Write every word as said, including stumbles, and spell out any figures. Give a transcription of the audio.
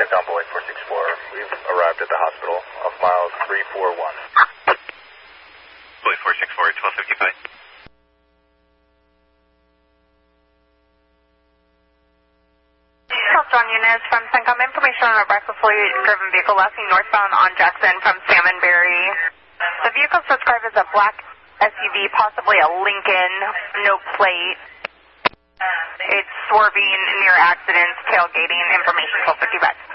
down boy four six four. We've arrived at the hospital of miles three four one. Boy four six four, twelve fifty-five. John Yunus from CENTCOM. Information on a recklessly driven vehicle last seen northbound on Jackson from Salmonberry. The vehicle described as a black S U V, possibly a Lincoln, no plate. It's swerving near accidents, tailgating. Information twelve fifty-five.